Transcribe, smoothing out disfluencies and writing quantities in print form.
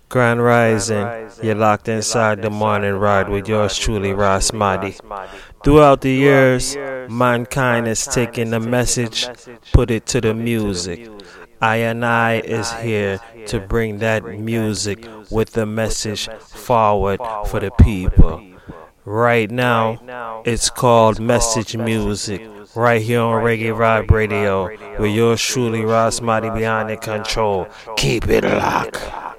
Grand Rising, you're locked inside the morning ride with yours truly, Ras Mahdi. Throughout the years, mankind has taken the message, put it to the music. I and I is here to bring that music with the message forward for the people. Right now, it's called Message Music, right here on Reggae Vibe Radio, with yours truly, Ras Mahdi, behind the control. Keep it locked.